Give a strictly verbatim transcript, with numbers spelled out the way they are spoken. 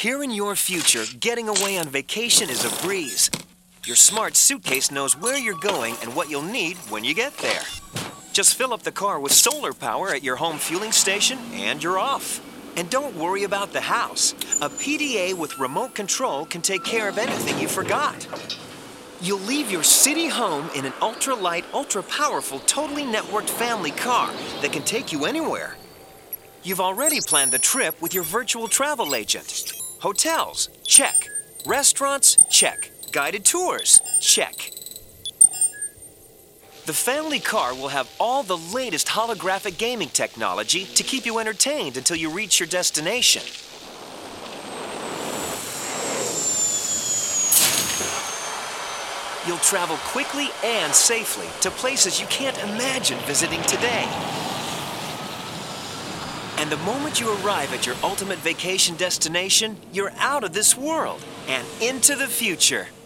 Here in your future, getting away on vacation is a breeze. Your smart suitcase knows where you're going and what you'll need when you get there. Just fill up the car with solar power at your home fueling station and you're off. And don't worry about the house. A P D A with remote control can take care of anything you forgot. You'll leave your city home in an ultra-light, ultra-powerful, totally networked family car that can take you anywhere. You've already planned the trip with your virtual travel agent. Hotels, check. Restaurants, check. Guided tours, check. The family car will have all the latest holographic gaming technology to keep you entertained until you reach your destination. You'll travel quickly and safely to places you can't imagine visiting today. And the moment you arrive at your ultimate vacation destination, you're out of this world and into the future.